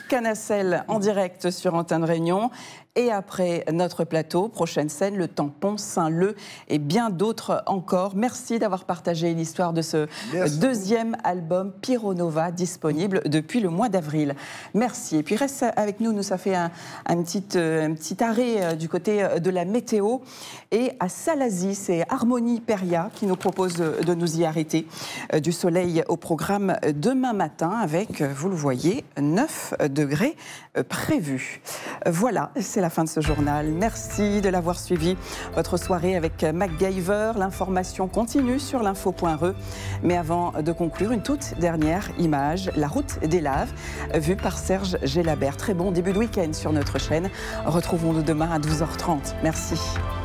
Canacelle en direct sur Antenne Réunion. Et après notre plateau, prochaine scène, le Tampon, Saint-Leu et bien d'autres encore. Merci d'avoir partagé l'histoire de ce deuxième album Pyronova, disponible depuis le mois d'avril. Merci. Et puis reste avec nous, ça fait un petit arrêt du côté de la météo. Et à Salazie, c'est Harmonie Peria qui nous propose de nous y arrêter. Du soleil au programme demain matin avec, vous le voyez, 9 degrés prévus. Voilà, c'est la fin de ce journal. Merci de l'avoir suivi. Votre soirée avec MacGyver. L'information continue sur l'info.re. Mais avant de conclure, une toute dernière image, la route des laves, vue par Serge Gélabert. Très bon début de week-end sur notre chaîne. Retrouvons-nous demain à 12h30. Merci.